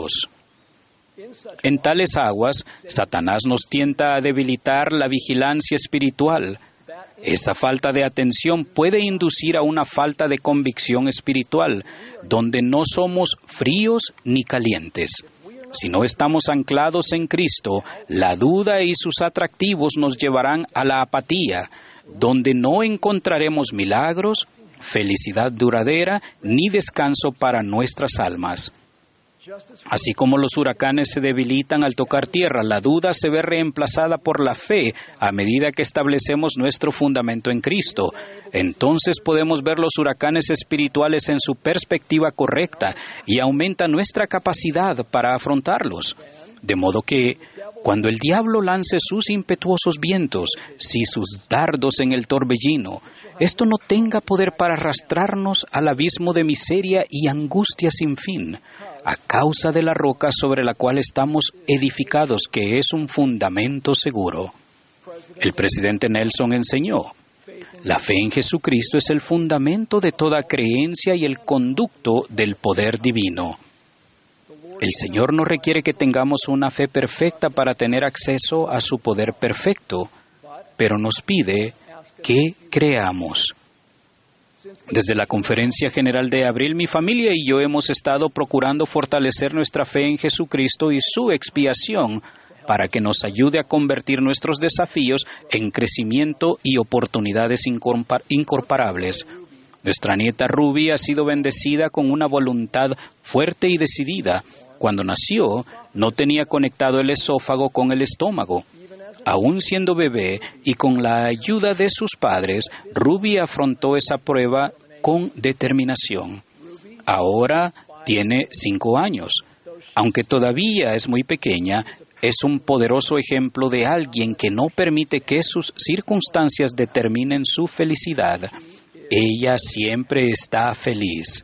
Dios. En tales aguas, Satanás nos tienta a debilitar la vigilancia espiritual. Esa falta de atención puede inducir a una falta de convicción espiritual, donde no somos fríos ni calientes. Si no estamos anclados en Cristo, la duda y sus atractivos nos llevarán a la apatía, donde no encontraremos milagros, felicidad duradera, ni descanso para nuestras almas. Así como los huracanes se debilitan al tocar tierra, la duda se ve reemplazada por la fe a medida que establecemos nuestro fundamento en Cristo. Entonces podemos ver los huracanes espirituales en su perspectiva correcta y aumenta nuestra capacidad para afrontarlos. De modo que, cuando el diablo lance sus impetuosos vientos, si sus dardos en el torbellino, esto no tenga poder para arrastrarnos al abismo de miseria y angustia sin fin, a causa de la roca sobre la cual estamos edificados, que es un fundamento seguro. El presidente Nelson enseñó: la fe en Jesucristo es el fundamento de toda creencia y el conducto del poder divino. El Señor no requiere que tengamos una fe perfecta para tener acceso a su poder perfecto, pero nos pide que creamos. Desde la Conferencia General de abril, mi familia y yo hemos estado procurando fortalecer nuestra fe en Jesucristo y su expiación para que nos ayude a convertir nuestros desafíos en crecimiento y oportunidades incomparables. Nuestra nieta Ruby ha sido bendecida con una voluntad fuerte y decidida. Cuando nació, no tenía conectado el esófago con el estómago. Aún siendo bebé y con la ayuda de sus padres, Ruby afrontó esa prueba con determinación. Ahora tiene 5 años. Aunque todavía es muy pequeña, es un poderoso ejemplo de alguien que no permite que sus circunstancias determinen su felicidad. Ella siempre está feliz.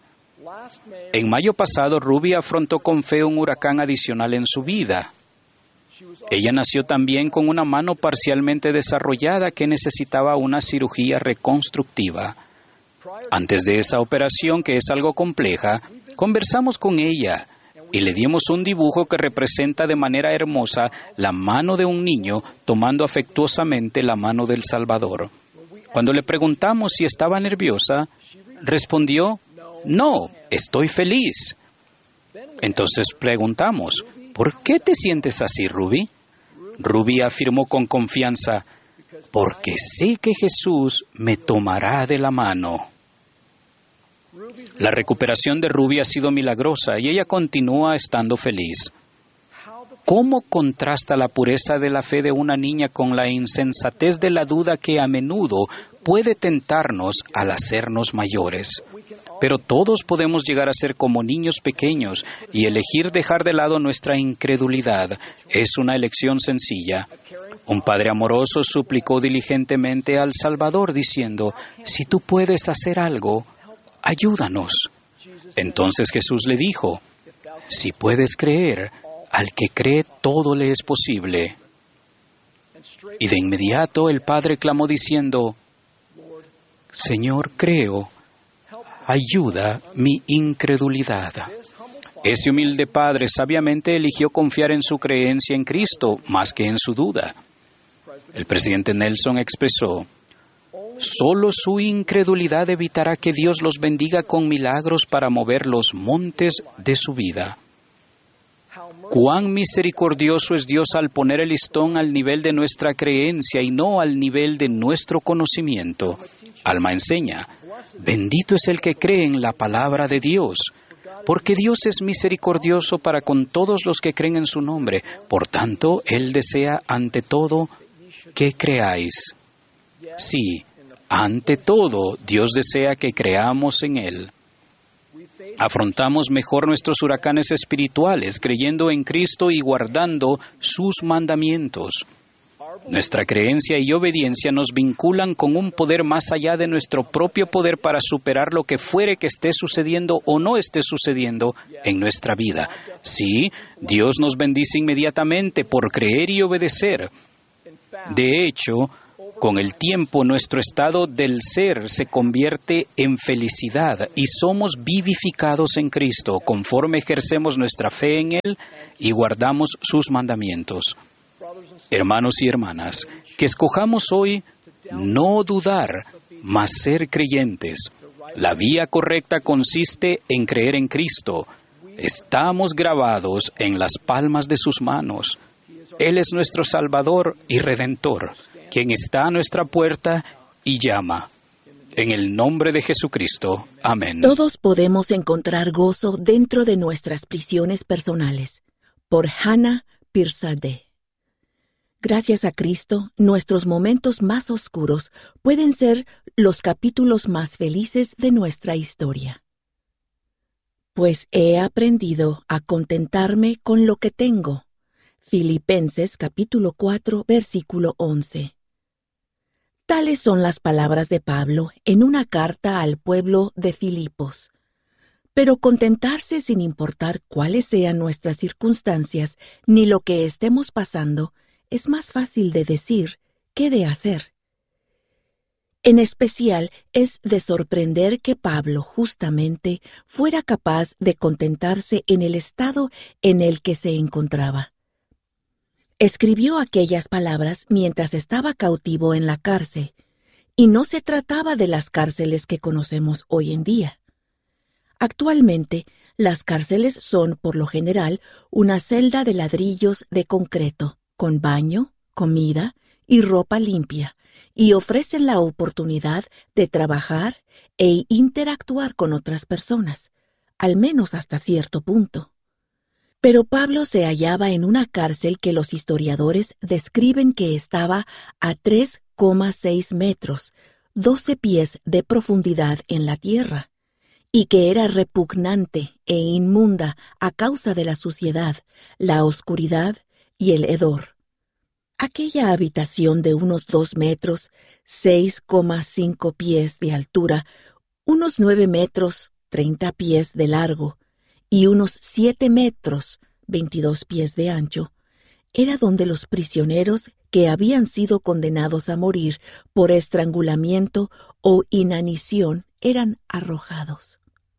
En mayo pasado, Ruby afrontó con fe un huracán adicional en su vida. Ella nació también con una mano parcialmente desarrollada que necesitaba una cirugía reconstructiva. Antes de esa operación, que es algo compleja, conversamos con ella y le dimos un dibujo que representa de manera hermosa la mano de un niño tomando afectuosamente la mano del Salvador. Cuando le preguntamos si estaba nerviosa, respondió: «No, estoy feliz». Entonces preguntamos: «¿Por qué te sientes así, Ruby?». Ruby afirmó con confianza: «Porque sé que Jesús me tomará de la mano». La recuperación de Ruby ha sido milagrosa y ella continúa estando feliz. ¿Cómo contrasta la pureza de la fe de una niña con la insensatez de la duda que a menudo puede tentarnos al hacernos mayores? Pero todos podemos llegar a ser como niños pequeños y elegir dejar de lado nuestra incredulidad. Es una elección sencilla. Un padre amoroso suplicó diligentemente al Salvador diciendo: «Si tú puedes hacer algo, ayúdanos». Entonces Jesús le dijo: «Si puedes creer, al que cree todo le es posible». Y de inmediato el padre clamó diciendo: «Señor, creo. Ayuda mi incredulidad». Ese humilde padre sabiamente eligió confiar en su creencia en Cristo más que en su duda. El presidente Nelson expresó: «Solo su incredulidad evitará que Dios los bendiga con milagros para mover los montes de su vida». Cuán misericordioso es Dios al poner el listón al nivel de nuestra creencia y no al nivel de nuestro conocimiento. Alma enseña: «Bendito es el que cree en la palabra de Dios, porque Dios es misericordioso para con todos los que creen en su nombre. Por tanto, Él desea ante todo que creáis». Sí, ante todo, Dios desea que creamos en Él. Afrontamos mejor nuestros huracanes espirituales creyendo en Cristo y guardando sus mandamientos. Nuestra creencia y obediencia nos vinculan con un poder más allá de nuestro propio poder para superar lo que fuere que esté sucediendo o no esté sucediendo en nuestra vida. Sí, Dios nos bendice inmediatamente por creer y obedecer. De hecho, Con el tiempo, nuestro estado del ser se convierte en felicidad y somos vivificados en Cristo conforme ejercemos nuestra fe en Él y guardamos sus mandamientos. Hermanos y hermanas, que escojamos hoy no dudar, mas ser creyentes. La vía correcta consiste en creer en Cristo. Estamos grabados en las palmas de sus manos. Él es nuestro Salvador y Redentor, quien está a nuestra puerta y llama. En el nombre de Jesucristo. Amén. Todos podemos encontrar gozo dentro de nuestras prisiones personales. Por Hannah Pirsade. Gracias a Cristo, nuestros momentos más oscuros pueden ser los capítulos más felices de nuestra historia. Pues he aprendido a contentarme con lo que tengo. Filipenses capítulo 4, versículo 11. Tales son las palabras de Pablo en una carta al pueblo de Filipos. Pero contentarse sin importar cuáles sean nuestras circunstancias ni lo que estemos pasando es más fácil de decir que de hacer. En especial, es de sorprender que Pablo justamente fuera capaz de contentarse en el estado en el que se encontraba. Escribió aquellas palabras mientras estaba cautivo en la cárcel, y no se trataba de las cárceles que conocemos hoy en día. Actualmente, las cárceles son, por lo general, una celda de ladrillos de concreto, con baño, comida y ropa limpia, y ofrecen la oportunidad de trabajar e interactuar con otras personas, al menos hasta cierto punto. Pero Pablo se hallaba en una cárcel que los historiadores describen que estaba a 3,6 metros, 12 pies de profundidad en la tierra, y que era repugnante e inmunda a causa de la suciedad, la oscuridad y el hedor. Aquella habitación de unos 2 metros, 6,5 pies de altura, unos 9 metros, 30 pies de largo, y unos 7 metros, 22 pies de ancho, era donde los prisioneros que habían sido condenados a morir por estrangulamiento o inanición eran arrojados.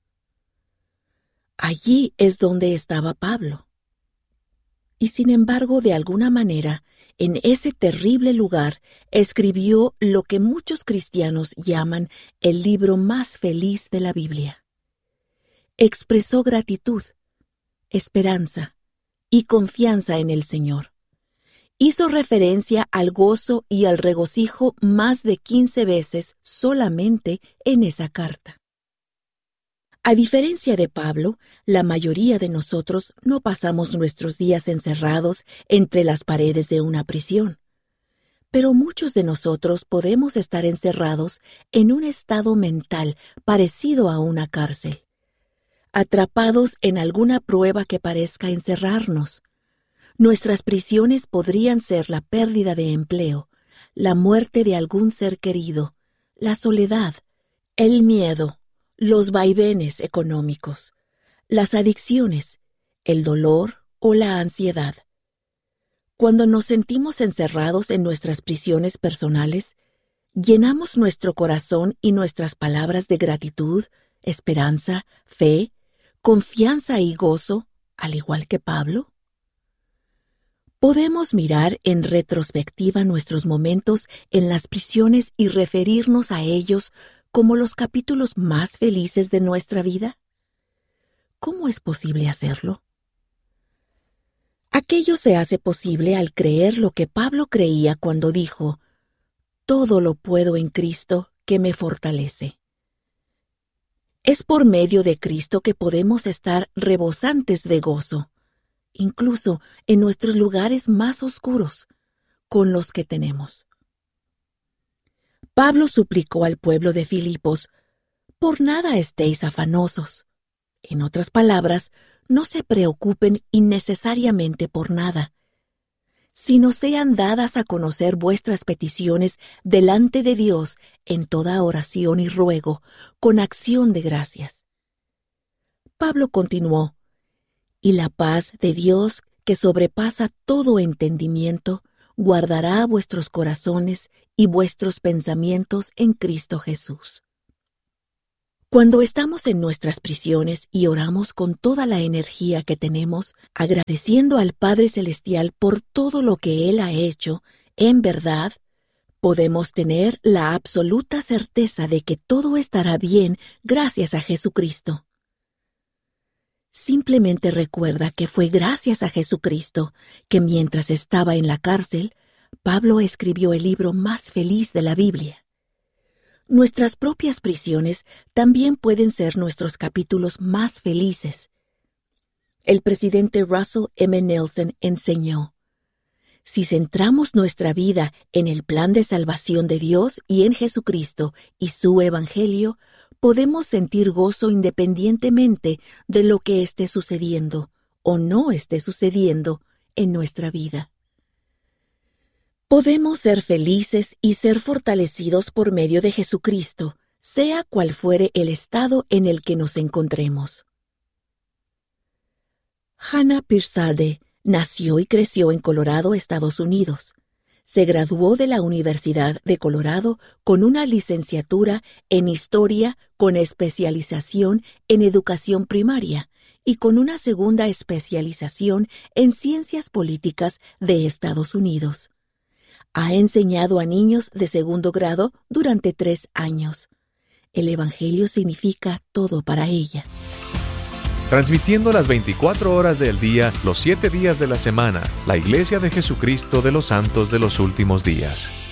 Allí es donde estaba Pablo. Y sin embargo, de alguna manera, en ese terrible lugar escribió lo que muchos cristianos llaman el libro más feliz de la Biblia. Expresó gratitud, esperanza y confianza en el Señor. Hizo referencia al gozo y al regocijo más de 15 veces solamente en esa carta. A diferencia de Pablo, la mayoría de nosotros no pasamos nuestros días encerrados entre las paredes de una prisión. Pero muchos de nosotros podemos estar encerrados en un estado mental parecido a una cárcel, atrapados en alguna prueba que parezca encerrarnos. Nuestras prisiones podrían ser la pérdida de empleo, la muerte de algún ser querido, la soledad, el miedo, los vaivenes económicos, las adicciones, el dolor o la ansiedad. Cuando nos sentimos encerrados en nuestras prisiones personales, llenamos nuestro corazón y nuestras palabras de gratitud, esperanza, fe, confianza y gozo, al igual que Pablo. Podemos mirar en retrospectiva nuestros momentos en las prisiones y referirnos a ellos como los capítulos más felices de nuestra vida. ¿Cómo es posible hacerlo? Aquello se hace posible al creer lo que Pablo creía cuando dijo: «Todo lo puedo en Cristo que me fortalece». Es por medio de Cristo que podemos estar rebosantes de gozo, incluso en nuestros lugares más oscuros, con los que tenemos. Pablo suplicó al pueblo de Filipos: «Por nada estéis afanosos». En otras palabras, no se preocupen innecesariamente por nada, sino sean dadas a conocer vuestras peticiones delante de Dios en toda oración y ruego, con acción de gracias. Pablo continuó: «Y la paz de Dios, que sobrepasa todo entendimiento, guardará vuestros corazones y vuestros pensamientos en Cristo Jesús. Cuando estamos en nuestras prisiones y oramos con toda la energía que tenemos, agradeciendo al Padre Celestial por todo lo que Él ha hecho, en verdad, podemos tener la absoluta certeza de que todo estará bien gracias a Jesucristo. Simplemente recuerda que fue gracias a Jesucristo que mientras estaba en la cárcel, Pablo escribió el libro más feliz de la Biblia. Nuestras propias prisiones también pueden ser nuestros capítulos más felices. El presidente Russell M. Nelson enseñó: si centramos nuestra vida en el plan de salvación de Dios y en Jesucristo y su Evangelio, podemos sentir gozo independientemente de lo que esté sucediendo o no esté sucediendo en nuestra vida. Podemos ser felices y ser fortalecidos por medio de Jesucristo, sea cual fuere el estado en el que nos encontremos. Hannah Pirzadeh nació y creció en Colorado, Estados Unidos. Se graduó de la Universidad de Colorado con una licenciatura en Historia con especialización en Educación Primaria y con una segunda especialización en Ciencias Políticas de Estados Unidos. Ha enseñado a niños de segundo grado durante 3 años. El Evangelio significa todo para ella. Transmitiendo las 24 horas del día, los 7 días de la semana, la Iglesia de Jesucristo de los Santos de los Últimos Días.